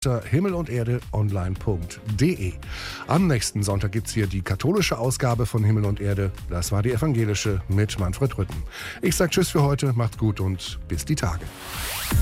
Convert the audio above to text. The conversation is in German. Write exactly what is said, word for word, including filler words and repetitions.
himmel und erde online punkt de. Am nächsten Sonntag gibt es hier die katholische Ausgabe von Himmel und Erde. Das war die evangelische mit Manfred Rütten. Ich sage Tschüss für heute, macht gut und bis die Tage.